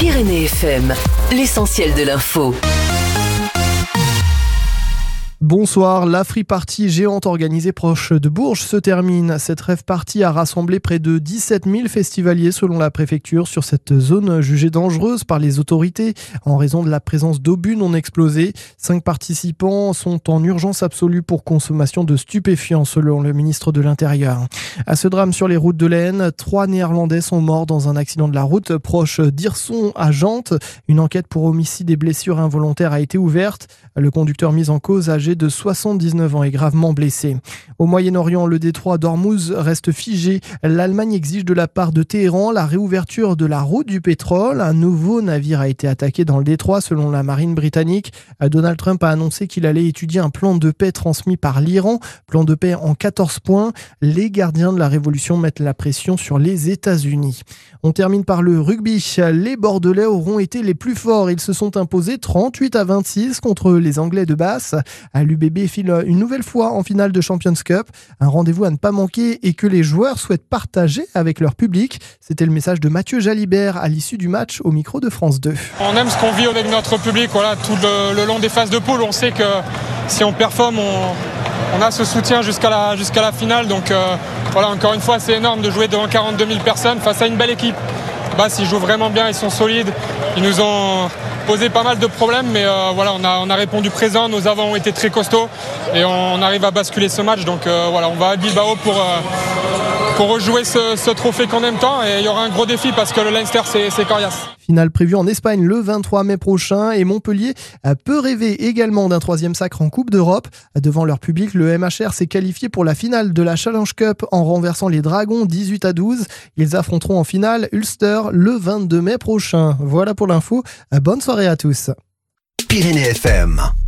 Pyrénées FM, l'essentiel de l'info. Bonsoir, la free party géante organisée proche de Bourges se termine. Cette rave party a rassemblé près de 17 000 festivaliers selon la préfecture sur cette zone jugée dangereuse par les autorités en raison de la présence d'obus non explosés. 5 participants sont en urgence absolue pour consommation de stupéfiants selon le ministre de l'Intérieur. À ce drame sur les routes de l'Aisne, 3 Néerlandais sont morts dans un accident de la route proche d'Hirson à Jantes. Une enquête pour homicide et blessures involontaires a été ouverte. Le conducteur mis en cause, âgé de 79 ans, est gravement blessé. Au Moyen-Orient, le détroit d'Ormuz reste figé. L'Allemagne exige de la part de Téhéran la réouverture de la route du pétrole. Un nouveau navire a été attaqué dans le détroit selon la marine britannique. Donald Trump a annoncé qu'il allait étudier un plan de paix transmis par l'Iran. Plan de paix en 14 points. Les gardiens de la révolution mettent la pression sur les États-Unis. On termine par le rugby. Les Bordelais auront été les plus forts. Ils se sont imposés 38-26 contre les Anglais de Basse. L'UBB file une nouvelle fois en finale de Champions Cup. Un rendez-vous à ne pas manquer et que les joueurs souhaitent partager avec leur public. C'était le message de Mathieu Jalibert à l'issue du match au micro de France 2. On aime ce qu'on vit avec notre public, voilà, tout le long des phases de poule. On sait que si on performe, on a ce soutien jusqu'à la finale. Donc voilà, encore une fois, c'est énorme de jouer devant 42 000 personnes face à une belle équipe. Basse, ils jouent vraiment bien, ils sont solides. Ils nous ont posé pas mal de problèmes, mais voilà, on a répondu présent. Nos avants ont été très costauds et on arrive à basculer ce match. Donc voilà, on va à Bilbao pour rejouer ce trophée qu'on aime tant. Et il y aura un gros défi parce que le Leinster, c'est coriace. Finale prévue en Espagne le 23 mai prochain et Montpellier peut rêver également d'un 3e sacre en Coupe d'Europe. Devant leur public, le MHR s'est qualifié pour la finale de la Challenge Cup en renversant les Dragons 18-12. Ils affronteront en finale Ulster le 22 mai prochain. Voilà pour l'info. Bonne soirée à tous. Pyrénées FM.